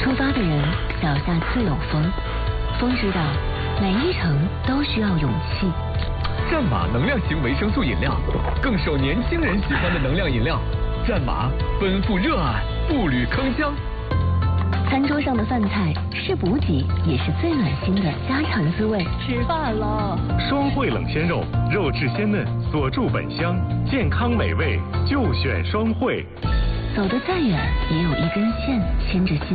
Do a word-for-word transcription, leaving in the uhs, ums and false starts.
出发的人脚下自有风。风知道，每一程都需要勇气。 战马能量型维生素饮料，更受年轻人喜欢的能量饮料。战马奔赴热爱，步履铿锵。 餐桌上的饭菜是补给，也是最暖心的家常滋味。 吃饭了。 双汇冷鲜肉，肉质鲜嫩，锁住本香，健康美味就选双汇。 走得再远，也有一根线牵着心。